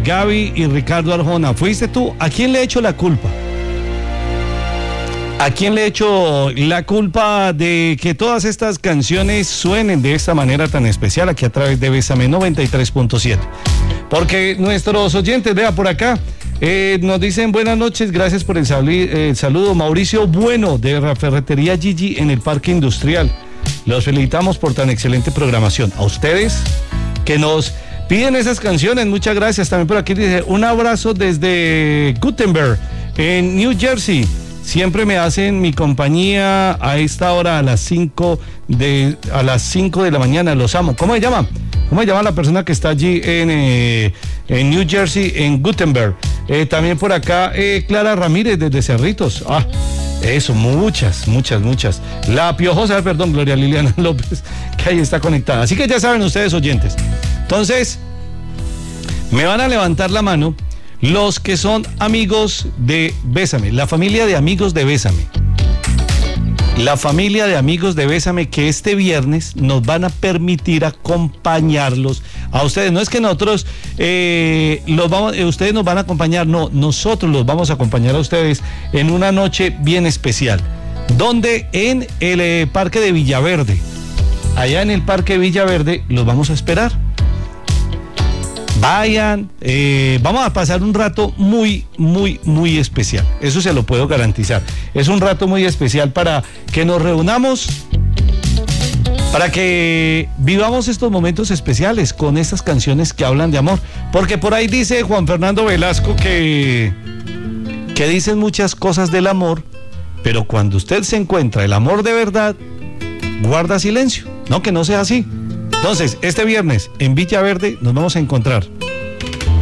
Gaby y Ricardo Arjona. ¿Fuiste tú? ¿A quién le he hecho la culpa? ¿A quién le he hecho la culpa de que todas estas canciones suenen de esta manera tan especial aquí a través de Bésame 93.7? Porque nuestros oyentes, vea por acá, nos dicen buenas noches, gracias por el saludo. Mauricio Bueno de la Ferretería Gigi en el Parque Industrial. Los felicitamos por tan excelente programación. A ustedes que nos piden esas canciones, muchas gracias. También por aquí dice un abrazo desde Gutenberg en New Jersey. Siempre me hacen mi compañía a esta hora a las 5 de la mañana. Los amo. ¿Cómo se llama? ¿Cómo se llama la persona que está allí en New Jersey, en Gutenberg? También por acá Clara Ramírez desde Cerritos. Eso, muchas. La Piojosa, perdón, Gloria Liliana López, que ahí está conectada. Así que ya saben ustedes, oyentes. Entonces, me van a levantar la mano los que son amigos de Bésame, la familia de amigos de Bésame. La familia de amigos de Bésame que este viernes nos van a permitir acompañarlos a ustedes. No es que nosotros ustedes nos van a acompañar, no, nosotros los vamos a acompañar a ustedes en una noche bien especial. ¿Dónde? En el Parque de Villaverde. Allá en el Parque de Villaverde los vamos a esperar. Vayan, vamos a pasar un rato muy especial, eso se lo puedo garantizar. Es un rato muy especial para que nos reunamos, para que vivamos estos momentos especiales con estas canciones que hablan de amor. Porque por ahí dice Juan Fernando Velasco que dicen muchas cosas del amor, pero cuando usted se encuentra el amor de verdad, guarda silencio. No, que no sea así. Entonces, este viernes en Villaverde nos vamos a encontrar